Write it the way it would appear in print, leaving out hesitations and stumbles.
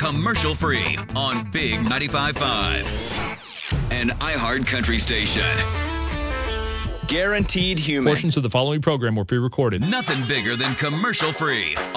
commercial-free on Big 95.5, an iHeart Country station. Guaranteed human. Portions of the following program were pre-recorded. Nothing bigger than commercial-free